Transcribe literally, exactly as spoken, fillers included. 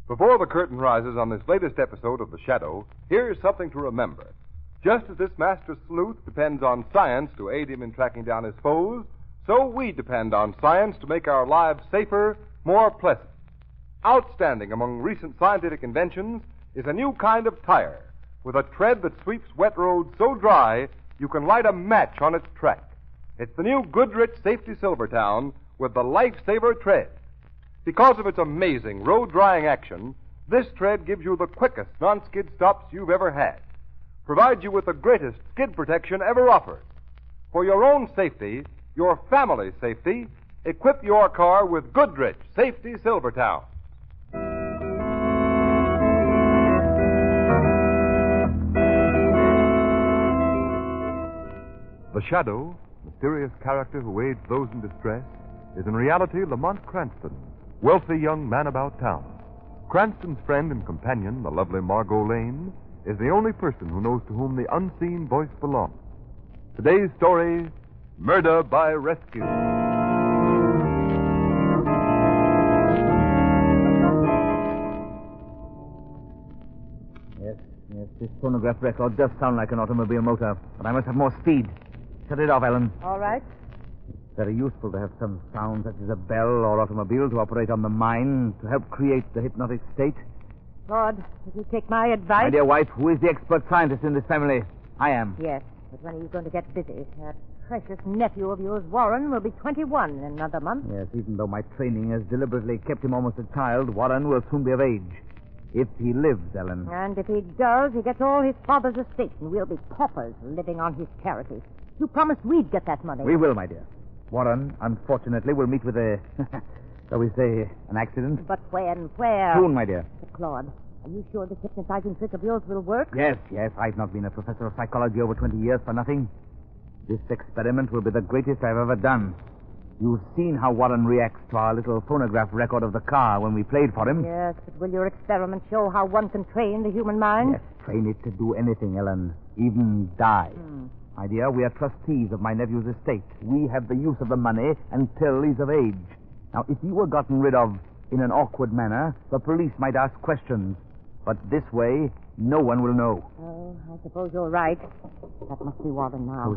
Before the curtain rises on this latest episode of The Shadow, here's something to remember. Just as this master sleuth depends on science to aid him in tracking down his foes, so we depend on science to make our lives safer, more pleasant. Outstanding among recent scientific inventions is a new kind of tire with a tread that sweeps wet roads so dry you can light a match on its track. It's the new Goodrich Safety Silvertown with the Lifesaver Tread. Because of its amazing road-drying action, this tread gives you the quickest non-skid stops you've ever had. Provides you with the greatest skid protection ever offered. For your own safety, your family's safety, equip your car with Goodrich Safety Silvertown. The Shadow, mysterious character who aids those in distress, is in reality Lamont Cranston, wealthy young man about town. Cranston's friend and companion, the lovely Margot Lane, is the only person who knows to whom the unseen voice belongs. Today's story, Murder by Rescue. Yes, yes, this phonograph record does sound like an automobile motor, but I must have more speed. Shut it off, Ellen. All right. It's very useful to have some sound such as a bell or automobile to operate on the mind, to help create the hypnotic state. Claude, if you take my advice... My dear wife, who is the expert scientist in this family? I am. Yes, but when are you going to get busy? That precious nephew of yours, Warren, will be twenty-one in another month. Yes, even though my training has deliberately kept him almost a child, Warren will soon be of age. If he lives, Ellen. And if he does, he gets all his father's estate, and we'll be paupers living on his charity. You promised we'd get that money. We will, my dear. Warren, unfortunately, will meet with a, shall we say, an accident. But when? Where? Soon, my dear. But Claude, are you sure this hypnotizing trick of yours will work? Yes, yes. I've not been a professor of psychology over twenty years for nothing. This experiment will be the greatest I've ever done. You've seen how Warren reacts to our little phonograph record of the car when we played for him. Yes, but will your experiment show how one can train the human mind? Yes, train it to do anything, Ellen. Even die. Hmm. My dear, we are trustees of my nephew's estate. We have the use of the money until he's of age. Now, if he were gotten rid of in an awkward manner, the police might ask questions. But this way, no one will know. Oh, I suppose you're right. That must be Warren now.